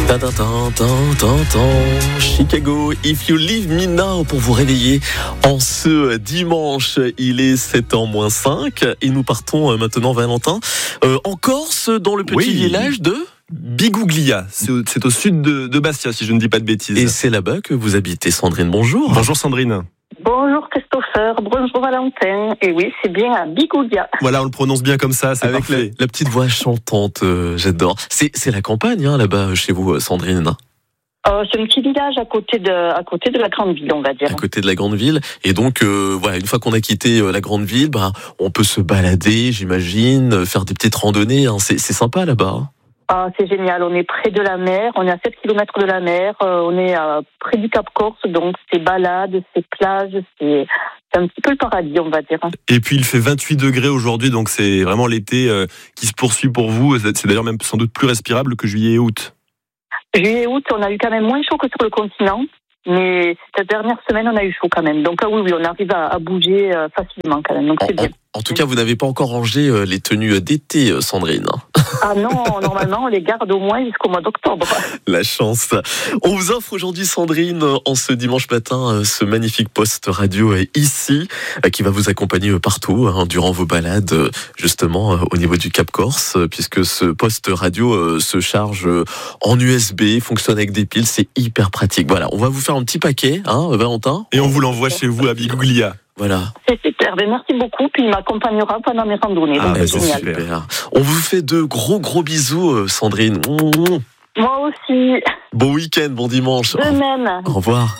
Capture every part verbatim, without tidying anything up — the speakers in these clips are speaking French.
Tin, tin, tin, tin, tin, tin. Chicago, If You Leave Me Now pour vous réveiller en ce dimanche. Il est sept heures moins cinq et nous partons maintenant, Valentin, euh, en Corse, dans le petit oui. village de Biguglia. C'est au, c'est au sud de, de Bastia, si je ne dis pas de bêtises. Et c'est là-bas que vous habitez, Sandrine. Bonjour. Bonjour Sandrine. Bonjour Christopher, bonjour Valentin. Et oui, c'est bien à Biguglia. Voilà, on le prononce bien comme ça, c'est Avec parfait. la, la petite voix chantante, euh, j'adore. C'est, c'est la campagne, hein, là-bas, chez vous, Sandrine. Euh, c'est un petit village à côté de, à côté de la grande ville, on va dire. À côté de la grande ville. Et donc, euh, voilà, une fois qu'on a quitté euh, la grande ville, bah, on peut se balader, j'imagine, faire des petites randonnées. Hein. C'est, c'est sympa là-bas. Hein. Ah, c'est génial, on est près de la mer, on est à sept kilomètres de la mer, euh, on est euh, près du Cap Corse, donc c'est balades, c'est plages, c'est, c'est un petit peu le paradis, on va dire. Et puis il fait vingt-huit degrés aujourd'hui, donc c'est vraiment l'été euh, qui se poursuit pour vous. C'est d'ailleurs même sans doute plus respirable que juillet et août. Juillet et août, on a eu quand même moins chaud que sur le continent, mais cette dernière semaine, on a eu chaud quand même. Donc ah oui, oui, on arrive à, à bouger euh, facilement quand même, donc c'est en, bien. En, en tout cas, vous n'avez pas encore rangé euh, les tenues d'été, euh, Sandrine. Ah non, normalement, on les garde au moins jusqu'au mois d'octobre. La chance. On vous offre aujourd'hui, Sandrine, en ce dimanche matin, ce magnifique poste radio ici, qui va vous accompagner partout, hein, durant vos balades, justement, au niveau du Cap Corse, puisque ce poste radio se charge en U S B, fonctionne avec des piles, c'est hyper pratique. Voilà, on va vous faire un petit paquet, hein, Valentin. Et on vous l'envoie chez vous à Biguglia. Voilà. C'est super, ben merci beaucoup, puis il m'accompagnera pendant mes randonnées. Ah, donc c'est c'est génial. super. On vous fait de gros gros bisous, Sandrine. Moi aussi. Bon week-end, bon dimanche. De même. Au revoir.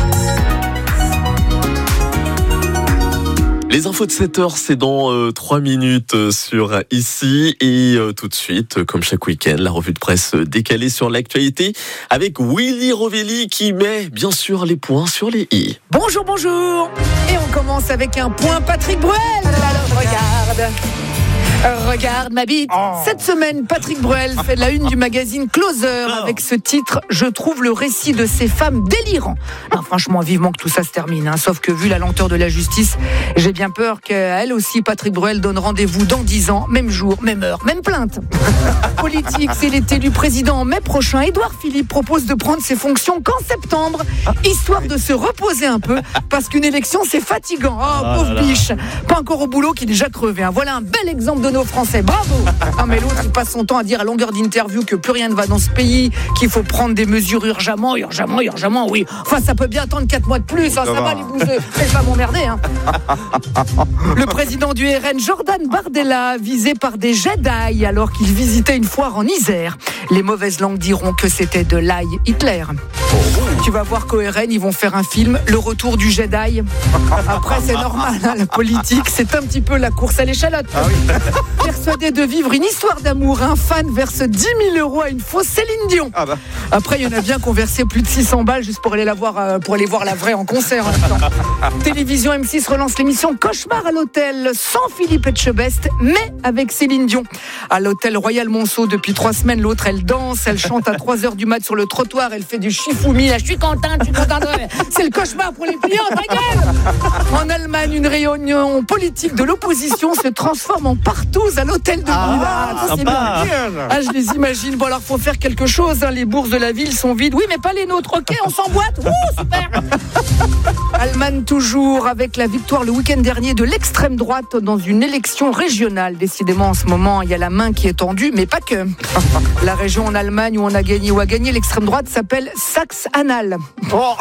Les infos de sept heures, c'est dans euh, trois minutes sur Ici. Et euh, tout de suite, comme chaque week-end, la revue de presse décalée sur l'actualité avec Willy Rovelli qui met bien sûr les points sur les i. Bonjour, bonjour. Et on commence avec un point Patrick Bruel. Alors regarde. Regarde ma bite. Oh. Cette semaine, Patrick Bruel fait la une du magazine Closer avec ce titre « Je trouve le récit de ces femmes délirant ». Non, franchement, vivement que tout ça se termine. Hein. Sauf que vu la lenteur de la justice, j'ai bien peur qu'elle aussi, Patrick Bruel, donne rendez-vous dans dix ans, même jour, même heure, même plainte. Politique, c'est l'été du président en mai prochain. Édouard Philippe propose de prendre ses fonctions qu'en septembre, histoire de se reposer un peu, parce qu'une élection, c'est fatigant. Oh, pauvre ah biche. Pas encore au boulot, qui est déjà crevé. Hein. Voilà un bel exemple de nos Français, bravo. Ah mais l'autre il passe son temps à dire à longueur d'interview que plus rien ne va dans ce pays, qu'il faut prendre des mesures urgemment, urgemment, urgemment, oui. Enfin ça peut bien attendre quatre mois de plus, hein, ça, ça va, va les bouseux, faites pas m'emmerder. Hein. Le président du R N, Jordan Bardella, visé par des Jedi alors qu'il visitait une foire en Isère. Les mauvaises langues diront que c'était de l'ail Hitler. Tu vas voir qu'au R N, ils vont faire un film, Le Retour du Jedi. Après, c'est normal, hein, la politique, c'est un petit peu la course à l'échalote. Ah oui. Persuadé de vivre une histoire d'amour, un fan verse dix mille euros à une fausse Céline Dion. Ah bah. Après, il y en a bien qui ont versé plus de six cents balles juste pour aller la voir, euh, pour aller voir la vraie en concert. En Télévision M six relance l'émission Cauchemar à l'hôtel, sans Philippe Etchebest, mais avec Céline Dion. À l'hôtel Royal Monceau, depuis trois semaines, l'autre, elle danse, elle chante à trois heures du mat sur le trottoir, elle fait du chifoumi. Là, je suis contente, je suis contente. C'est le cauchemar pour les clients, ta gueule. En Allemagne, une réunion politique de l'opposition se transforme en partouze à l'hôtel de Ville. Ah, ah, ah, je les imagine. Bon, alors, faut faire quelque chose. Hein. Les bourses de la ville sont vides. Oui, mais pas les nôtres. Ok, on s'emboîte. Ouh, super. Allemagne toujours avec la victoire le week-end dernier de l'extrême droite dans une élection régionale. Décidément, en ce moment, il y a la main qui est tendue, mais pas que. La région en Allemagne où on a gagné ou a gagné l'extrême droite s'appelle Saxe-Anhalt. Oh.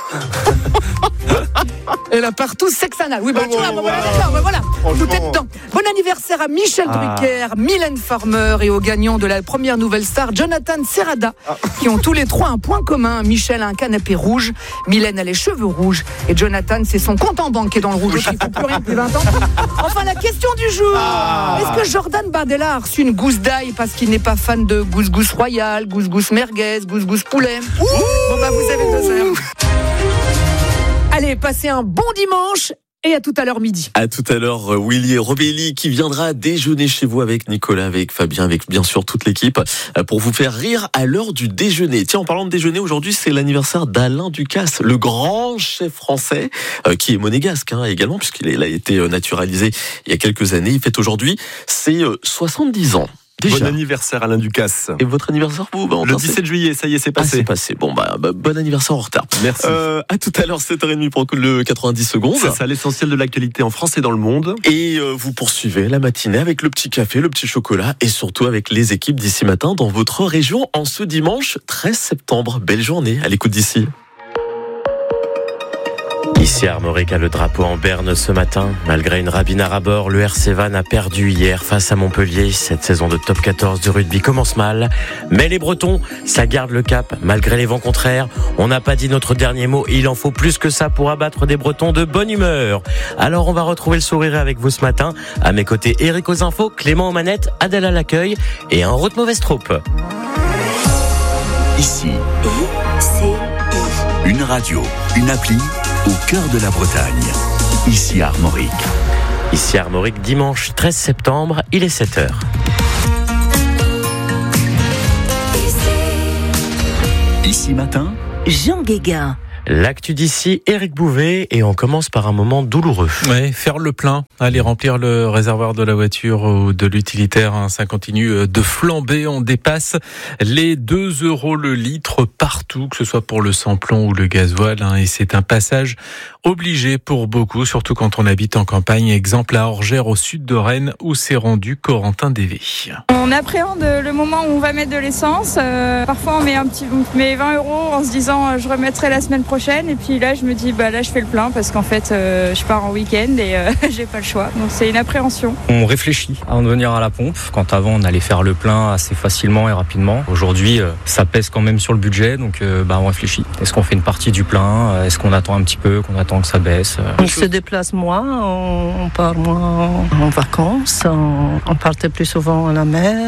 Et là partout sexe anal. Oui, bah, tu vois, bah, voilà, d'accord, bah, voilà. Tout est dedans. Bon anniversaire à Michel ah. Drucker, Mylène Farmer et aux gagnants de la première nouvelle star, Jonathan Serrada, ah. qui ont tous les trois un point commun. Michel a un canapé rouge, Mylène a les cheveux rouges et Jonathan, c'est son compte en banque qui est dans le rouge. Il ne faut plus rien depuis vingt ans. Enfin, la question du jour. Ah. Est-ce que Jordan Bardella a reçu une gousse d'ail parce qu'il n'est pas fan de gousgousse royale, gousgousse merguez, gousgousse poulet? Ouh. Bon, bah, vous avez deux heures. Allez, passez un bon dimanche et à tout à l'heure midi. À tout à l'heure, Willy Rovelli qui viendra déjeuner chez vous avec Nicolas, avec Fabien, avec bien sûr toute l'équipe pour vous faire rire à l'heure du déjeuner. Tiens, en parlant de déjeuner, aujourd'hui c'est l'anniversaire d'Alain Ducasse, le grand chef français euh, qui est monégasque hein, également puisqu'il a été naturalisé il y a quelques années. Il fête aujourd'hui ses euh, soixante-dix ans. Déjà. Bon anniversaire Alain Ducasse. Et votre anniversaire, vous, Valentin, Le dix-sept juillet, ça y est, c'est Ah, passé. c'est passé. Bon, bah, bah, bon anniversaire en retard. Merci. Euh, à tout à l'heure, sept heures trente pour le quatre-vingt-dix secondes. C'est ça, l'essentiel de l'actualité en France et dans le monde. Et euh, vous poursuivez la matinée avec le petit café, le petit chocolat et surtout avec les équipes d'ici matin dans votre région en ce dimanche treize septembre. Belle journée à l'écoute d'ici. Ici Armorique a le drapeau en berne ce matin. Malgré une rabinard à bord, le R C Vannes a perdu hier face à Montpellier. Cette saison de top quatorze de rugby commence mal. Mais les Bretons, ça garde le cap malgré les vents contraires. On n'a pas dit notre dernier mot et il en faut plus que ça pour abattre des Bretons de bonne humeur. Alors on va retrouver le sourire avec vous ce matin. À mes côtés, Eric aux infos, Clément aux manettes, Adèle à l'accueil et un route mauvaise troupe. Ici, une radio, une appli au cœur de la Bretagne. Ici Armorique. Ici Armorique, dimanche treize septembre, il est sept heures. Ici matin, Jean Guéguin. L'actu d'ici, Éric Bouvet, et on commence par un moment douloureux. Ouais, faire le plein, aller remplir le réservoir de la voiture ou de l'utilitaire, hein, ça continue de flamber, on dépasse les deux euros le litre partout, que ce soit pour le sans-plomb ou le gasoil, hein, et c'est un passage obligé pour beaucoup, surtout quand on habite en campagne, exemple à Orgères au sud de Rennes, où s'est rendu Corentin Dévé. On appréhende le moment où on va mettre de l'essence, euh, parfois on met, un petit, on met vingt euros en se disant euh, je remettrai la semaine prochaine. Et puis là, je me dis, bah là, je fais le plein parce qu'en fait, euh, je pars en week-end et euh, j'ai pas le choix. Donc c'est une appréhension. On réfléchit avant de venir à la pompe. Quand avant, on allait faire le plein assez facilement et rapidement. Aujourd'hui, euh, ça pèse quand même sur le budget, donc euh, bah on réfléchit. Est-ce qu'on fait une partie du plein ? Est-ce qu'on attend un petit peu, qu'on attend que ça baisse ? On se déplace moins, on part moins en vacances, on, on partait plus souvent à la mer,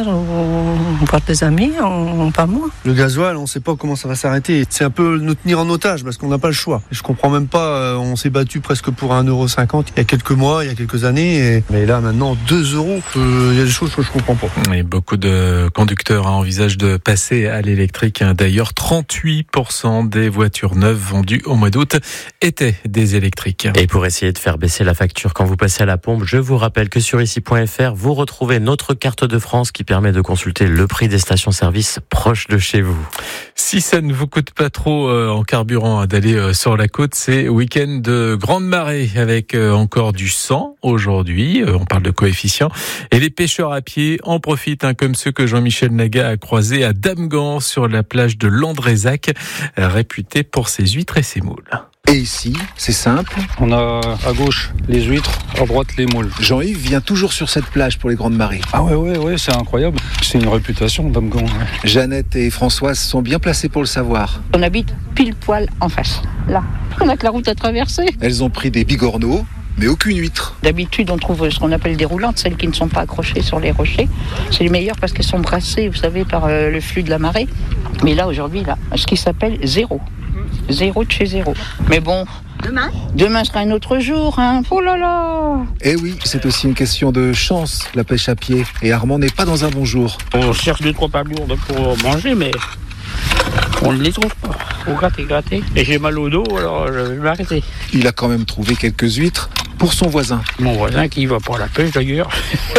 on part des amis, on, on part moins. Le gasoil, on ne sait pas comment ça va s'arrêter. C'est un peu nous tenir en otage parce qu'on n'a pas le choix. Je comprends même pas, on s'est battu presque pour un euro cinquante il y a quelques mois, il y a quelques années, et... mais là maintenant deux euros, euh, il y a des choses que je comprends pas. Et beaucoup de conducteurs hein, envisagent de passer à l'électrique. D'ailleurs, trente-huit pour cent des voitures neuves vendues au mois d'août étaient des électriques. Et pour essayer de faire baisser la facture quand vous passez à la pompe, je vous rappelle que sur ici point f r, vous retrouvez notre carte de France qui permet de consulter le prix des stations-service proches de chez vous. Si ça ne vous coûte pas trop euh, en carburant hein, d'aller euh, sur la côte, c'est week-end de grande marée avec euh, encore du sang aujourd'hui. Euh, on parle de coefficient. Et les pêcheurs à pied en profitent, hein, comme ceux que Jean-Michel Naga a croisés à Damgan sur la plage de Landrézac, euh, réputée pour ses huîtres et ses moules. Et ici, c'est simple. On a à gauche les huîtres, à droite les moules. Jean-Yves vient toujours sur cette plage pour les grandes marées. Ah ouais, ouais, ouais, c'est incroyable. C'est une réputation, Damgan. Ouais. Jeannette et Françoise sont bien placées pour le savoir. On habite pile poil en face, là. On a que la route à traverser. Elles ont pris des bigorneaux, mais aucune huître. D'habitude, on trouve ce qu'on appelle des roulantes, celles qui ne sont pas accrochées sur les rochers. C'est les meilleures parce qu'elles sont brassées, vous savez, par euh, le flux de la marée. Mais là, aujourd'hui, là, ce qui s'appelle zéro. Zéro de chez zéro. Mais bon, demain Demain sera un autre jour, hein. Oh là là. Eh oui, c'est aussi une question de chance, la pêche à pied. Et Armand n'est pas dans un bon jour. On cherche deux, trois palourdes pour manger, mais on ne les trouve pas. Faut gratter, gratter. Et j'ai mal au dos, alors je vais m'arrêter. Il a quand même trouvé quelques huîtres pour son voisin. Mon voisin qui va pour la pêche d'ailleurs.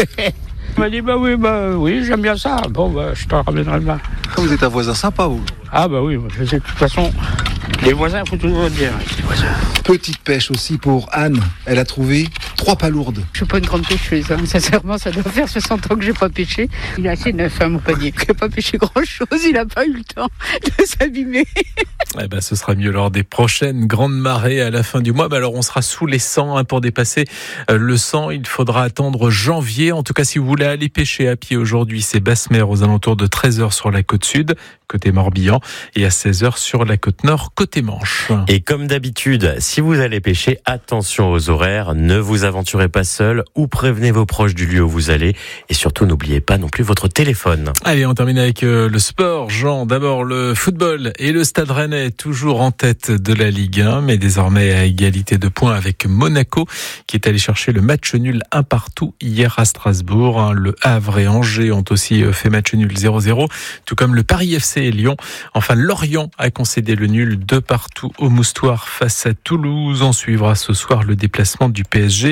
Il m'a dit, bah oui, bah oui, j'aime bien ça. Bon, bah je t'en ramènerai demain. Vous êtes un voisin sympa, vous? Ah bah oui, je sais, de toute façon, les voisins, il faut toujours le dire. Les voisins. Petite pêche aussi pour Anne. Elle a trouvé trois palourdes. Je suis pas une grande pêcheuse, hein. Sincèrement, ça doit faire soixante ans que j'ai pas pêché. Il est assez neuf, hein, mon panier. Il n'a pas pêché grand-chose, il n'a pas eu le temps de s'abîmer. Eh ben, ce sera mieux lors des prochaines grandes marées à la fin du mois. Ben alors, on sera sous les cent hein, pour dépasser le cent. Il faudra attendre janvier. En tout cas, si vous voulez aller pêcher à pied aujourd'hui, c'est basse-mer aux alentours de treize heures sur la côte sud, côté Morbihan, et à seize heures sur la côte nord, côté Manche. Et comme d'habitude, si vous allez pêcher, attention aux horaires, ne vous aventurez pas seul ou prévenez vos proches du lieu où vous allez. Et surtout, n'oubliez pas non plus votre téléphone. Allez, on termine avec euh, le sport. Jean, d'abord le football et le Stade Rennais, toujours en tête de la Ligue un, mais désormais à égalité de points avec Monaco, qui est allé chercher le match nul un partout hier à Strasbourg. Le Havre et Angers ont aussi fait match nul zéro zéro, tout comme le Paris F C et Lyon. Enfin, Lorient a concédé le nul de partout au Moustoir face à Toulouse. On suivra ce soir le déplacement du P S G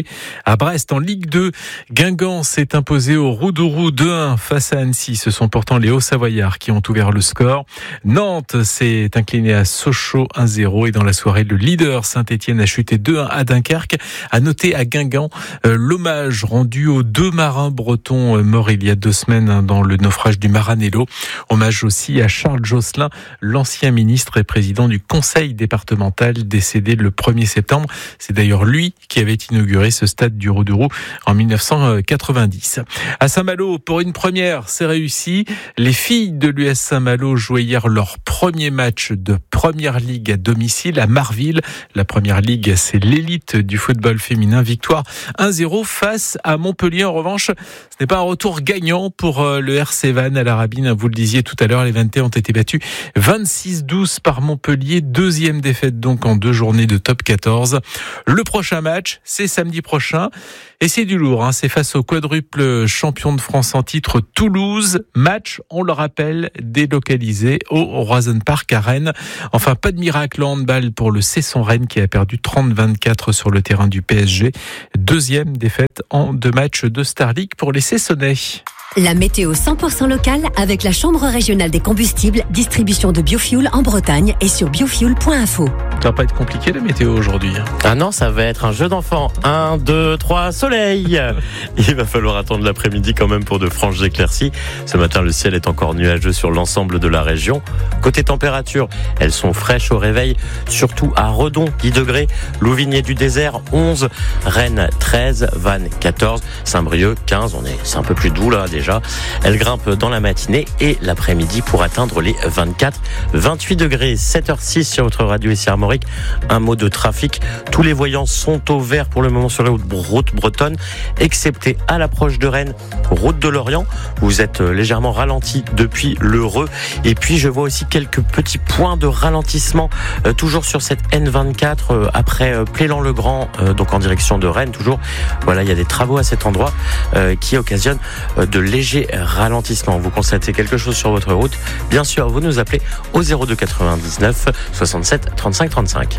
à Brest. En Ligue deux, Guingamp s'est imposé au Roux-Dourou deux à un face à Annecy. Ce sont pourtant les Hauts-Savoyards qui ont ouvert le score. Nantes s'est incliné à Sochaux un zéro et dans la soirée, le leader Saint-Étienne a chuté deux à un à Dunkerque. À noter à Guingamp euh, l'hommage rendu aux deux marins bretons euh, morts il y a deux semaines hein, dans le naufrage du Maranello. Hommage aussi à Charles Josselin, l'ancien ministre et président du conseil départemental décédé le premier septembre. C'est d'ailleurs lui qui avait inauguré ce stade du Roux-Dourou en dix-neuf cent quatre-vingt-dix. À Saint-Malo, pour une première, c'est réussi. Les filles de l'U S Saint-Malo jouaient hier leur premier match de Première Ligue à domicile à Marville. La Première Ligue, c'est l'élite du football féminin. Victoire un zéro face à Montpellier. En revanche, ce n'est pas un retour gagnant pour le R C Vannes à la Rabine. Vous le disiez tout à l'heure, les Vannetais ont été battus vingt-six douze par Montpellier. Deuxième défaite donc en deux journées de top quatorze. Le prochain match, c'est samedi prochain. Et c'est du lourd, hein. C'est face au quadruple champion de France en titre Toulouse. Match, on le rappelle, délocalisé au Roison Park à Rennes. Enfin, pas de miracle en handball pour le Cesson Rennes qui a perdu trente à vingt-quatre sur le terrain du P S G. Deuxième défaite en deux matchs de Star League pour les Cessonnais. La météo cent pour cent locale avec la Chambre régionale des combustibles, distribution de biofuel en Bretagne et sur biofuel point info. Ça va pas être compliqué la météo aujourd'hui. Ah non, ça va être un jeu d'enfant. Un, deux, trois, soleil. Il va falloir attendre l'après-midi quand même pour de franches éclaircies. Ce matin, le ciel est encore nuageux sur l'ensemble de la région. Côté température, elles sont fraîches au réveil, surtout à Redon, dix degrés, Louvigné du désert, onze, Rennes, treize, Vannes, quatorze, Saint-Brieuc, quinze. On est, c'est un peu plus doux là déjà. Elle grimpe dans la matinée et l'après-midi pour atteindre les vingt-quatre, vingt-huit degrés. sept heures six sur votre radio ici Armorique. Un mot de trafic. Tous les voyants sont au vert pour le moment sur les routes bretonnes, excepté à l'approche de Rennes, route de Lorient. Vous êtes légèrement ralenti depuis l'Heureux. Et puis je vois aussi quelques petits points de ralentissement, euh, toujours sur cette N vingt-quatre, euh, après euh, Plélan-le-Grand, euh, donc en direction de Rennes, toujours. Voilà, il y a des travaux à cet endroit euh, qui occasionnent euh, de léger ralentissement. Vous constatez quelque chose sur votre route, bien sûr, vous nous appelez au zéro deux quatre-vingt-dix-neuf soixante-sept trente-cinq trente-cinq.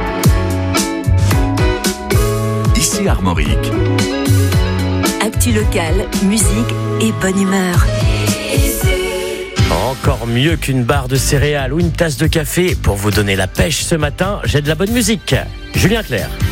Ici Armorique. Actu locale, musique et bonne humeur. Encore mieux qu'une barre de céréales ou une tasse de café pour vous donner la pêche ce matin, j'ai de la bonne musique. Julien Clerc.